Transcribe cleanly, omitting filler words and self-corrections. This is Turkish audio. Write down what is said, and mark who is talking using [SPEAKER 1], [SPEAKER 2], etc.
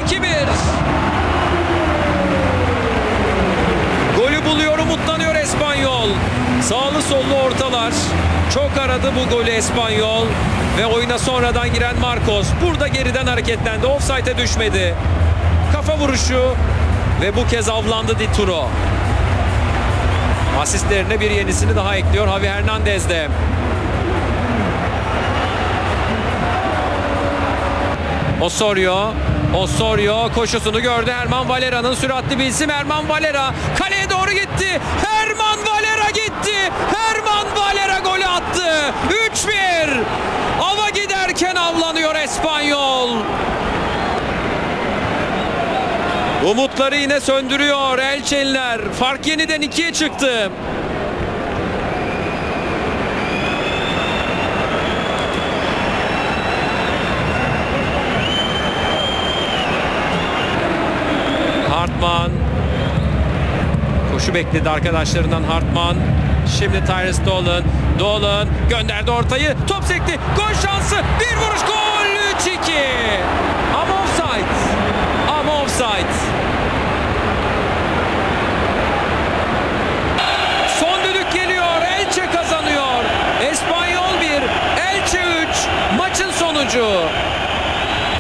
[SPEAKER 1] 2-1. Golü buluyor, umutlanıyor Espanyol. Sağlı sollu ortalar. Çok aradı bu golü Espanyol. Ve oyuna sonradan giren Marcos. Burada geriden hareketlendi. Offside'e düşmedi. Kafa vuruşu. Ve bu kez avlandı Di Turo. Asistlerine bir yenisini daha ekliyor Javi Hernandez de. Osorio koşusunu gördü. Herman Valera'nın süratli bir isim. Herman Valera kaleye doğru gitti. Herman Valera gitti. Herman Valera golü attı. 3-1. Ava giderken avlanıyor Espanyol. Umutları yine söndürüyor Elçeliler. Fark yeniden 2'ye çıktı. Hartman. Koşu bekledi arkadaşlarından Hartman. Şimdi Tyrese Dolan. Dolan gönderdi ortayı. Top sekti. Gol şansı. Bir vuruş gol. 3-2.